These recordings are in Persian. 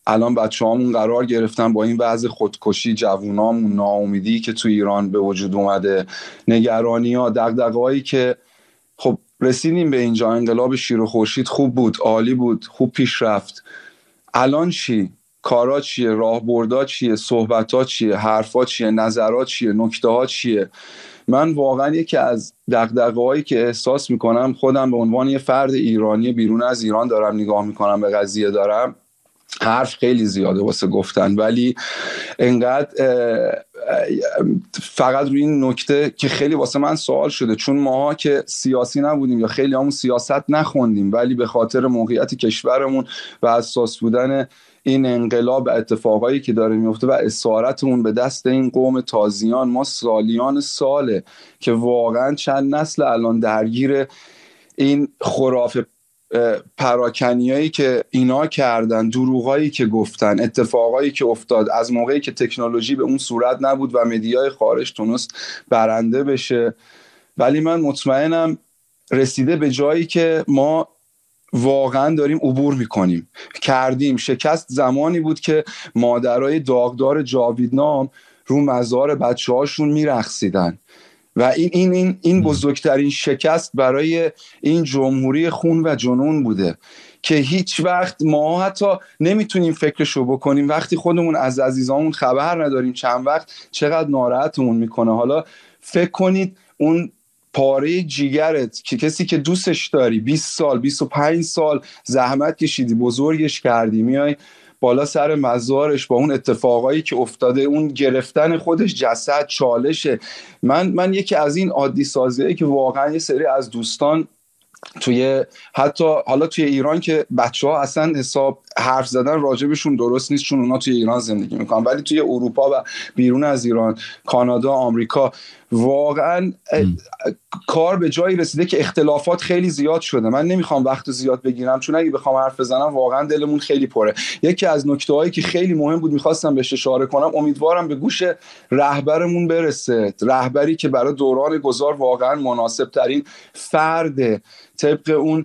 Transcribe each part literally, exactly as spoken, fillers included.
الان بچه‌هامون قرار گرفتن با این وضع خودکشی، جوونامون، ناامیدی که تو ایران به وجود اومده، نگرانی‌ها، دغدغه‌هایی که خب رسیدیم به اینجا. انقلاب شیر و خورشید خوب بود، عالی بود، خوب پیش رفت. الان چی؟ کارا چیه؟ راهبردها چیه؟ صحبت‌ها چیه؟ حرفا چیه؟ نظرات چیه؟ نکته‌ها چیه؟ من واقعا یکی از دغدغه‌هایی که احساس میکنم خودم به عنوان یه فرد ایرانی بیرون از ایران دارم نگاه میکنم به قضیه، دارم حرف خیلی زیاده واسه گفتن، ولی انقدر فقط روی این نکته که خیلی واسه من سوال شده، چون ماها که سیاسی نبودیم یا خیلی همون سیاست نخوندیم، ولی به خاطر موقعیت کشورمون و اساس بودن این انقلاب و اتفاقایی که داره میفته و اسارتمون به دست این قوم تازیان، ما سالیان ساله که واقعا چند نسل الان درگیر این خرافه پراکنیایی که اینا کردن، دروغایی که گفتن، اتفاقایی که افتاد از موقعی که تکنولوژی به اون صورت نبود و مدیای خارج تونست برنده بشه. ولی من مطمئنم رسیده به جایی که ما واقعا داریم عبور میکنیم، کردیم. شکست زمانی بود که مادرای داغدار جاویدنام رو مزار بچه هاشون میرقصیدن و این این این این بزرگترین شکست برای این جمهوری خون و جنون بوده که هیچ وقت ما حتی نمیتونیم فکرشو بکنیم. وقتی خودمون از عزیزامون خبر نداریم چند وقت چقدر ناراحتمون میکنه. حالا فکر کنید اون پاره جیگرت که کسی که دوستش داری بیست سال بیست و پنج سال زحمت کشیدی، بزرگش کردی، میای بالا سر مزارش با اون اتفاقایی که افتاده، اون گرفتن خودش جسد، چالشه. من من یکی از این عادی سازیه که واقعا یه سری از دوستان توی حتی حالا توی ایران که بچه‌ها اصلا حساب حرف زدن راجبشون درست نیست چون اونا توی ایران زندگی میکنن، ولی توی اروپا و بیرون از ایران، کانادا، آمریکا، واقعا کار به جایی رسیده که اختلافات خیلی زیاد شده. من نمیخوام وقت زیاد بگیرم چون اگه بخوام حرف بزنم واقعا دلمون خیلی پره. یکی از نکته‌هایی که خیلی مهم بود میخواستم بهش اشاره کنم، امیدوارم به گوش رهبرمون برسه، رهبری که برای دوران گذار واقعا مناسب ترین فرد طبق اون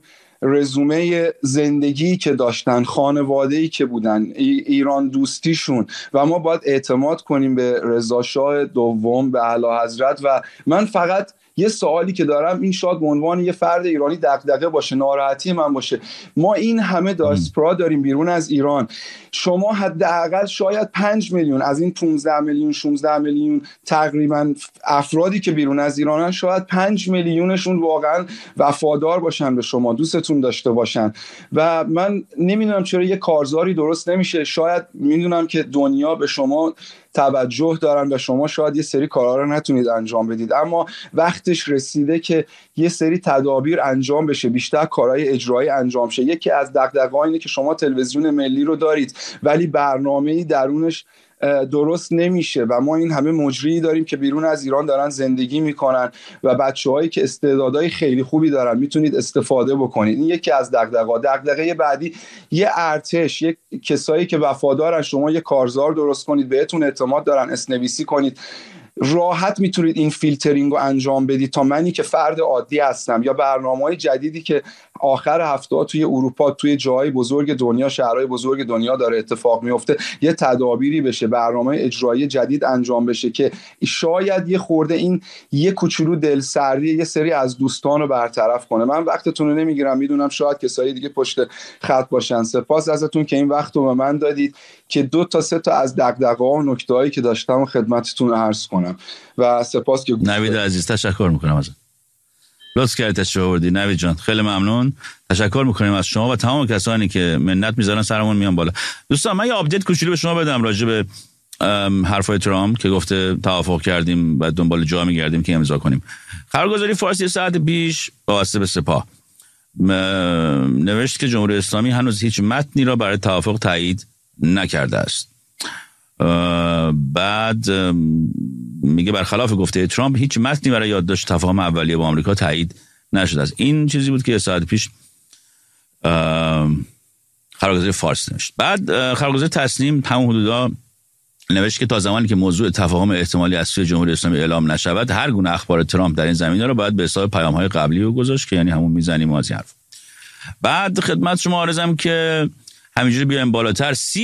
رزومه زندگی که داشتن، خانواده‌ای که بودن، ایران دوستیشون، و ما باید اعتماد کنیم به رضا شاه دوم، به اعلیحضرت. و من فقط یه سوالی که دارم، این شاید به عنوان یه فرد ایرانی دغدغه باشه، ناراحتی من باشه، ما این همه دیاسپورا داریم بیرون از ایران، شما حداقل شاید پنج میلیون از این پانزده میلیون شانزده میلیون تقریبا افرادی که بیرون از ایرانن، شاید پنج میلیونشون واقعا وفادار باشن به شما، دوستتون داشته باشن. و من نمیدونم چرا یه کارزاری درست نمیشه. شاید میدونم که دنیا به شما توجه دارن و شما شاید یه سری کارا رو نتونید انجام بدید، اما وقتش رسیده که یه سری تدابیر انجام بشه، بیشتر کارهای اجرایی انجام شه. یکی از دغدغه‌ها اینه که شما تلویزیون ملی رو دارید ولی برنامه‌ای درونش درست نمیشه و ما این همه مجری داریم که بیرون از ایران دارن زندگی میکنن و بچه‌هایی که استعدادهای خیلی خوبی دارن، میتونید استفاده بکنید. این یکی از دغدغه‌ها. دغدغه بعدی یه ارتش، یه کسایی که وفادارن، شما یه کارزار درست کنید، بهتون اعتماد دارن، اسنویسی کنید، راحت میتونید این فیلترینگ رو انجام بدید تا منی که فرد عادی هستم یا برنامه‌های جدیدی که آخر هفته توی اروپا، توی جاهای بزرگ دنیا، شهرهای بزرگ دنیا داره اتفاق میفته، یه تدابیری بشه، برنامه اجرایی جدید انجام بشه که شاید یه خورده این یه کوچولو دلسردی یه سری از دوستان رو برطرف کنه. من وقتتون رو نمیگیرم، میدونم شاید کسایی دیگه پشت خط باشن. سپاس ازتون که این وقت رو به من دادید که دو تا سه تا از دغدغه‌ها و نکته‌هایی که داشتم و خدمتتون عرض کنم و سپاس که نوید عزیز تشکر میکنم ازت. لطف کردید تشریف آوردی نوید جان، خیلی ممنون. تشکر میکنیم از شما و تمام کسانی که منت میذارن سرمون میان بالا. دوستان من یه آپدیت کوچولو به شما بدم راجع به حرفای ترامپ که گفته توافق کردیم و دنبال جا میگردیم که امضا کنیم. خبرگزاری فارس یه ساعت پیش واسطه به سپاه نوشت که جمهوری اسلامی هنوز هیچ متنی را برای توافق تایید نکرده است. بعد میگه برخلاف گفته ترامپ هیچ متنی برای یادداشت تفاهم اولیه با آمریکا تایید نشده است. این چیزی بود که یه ساعت پیش خبرگزاری فارس نوشت. بعد خبرگزاری تصنیم همون حدودا نوشت که تا زمانی که موضوع تفاهم احتمالی از سوی جمهوری اسلامی اعلام نشود هر گونه اخبار ترامپ در این زمینه را باید به حساب پیام‌های قبلی رو گذاشت که یعنی همون میزنیم از حرف. بعد خدمت شما عرضم که همینجوری بیایم بالاتر.